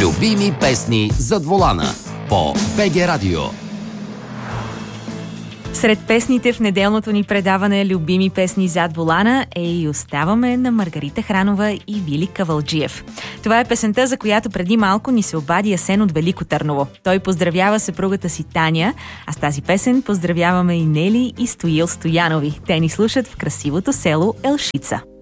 Любими песни зад волана по БГ Радио. Сред песните в неделното ни предаване "Любими песни зад волана" и оставаме на Маргарита Хранова и Вили Кавалджиев. Това е песента, за която преди малко ни се обади Асен от Велико Търново. Той поздравява съпругата си Таня, а с тази песен поздравяваме и Нели и Стоил Стоянови. Те ни слушат в красивото село Елшица.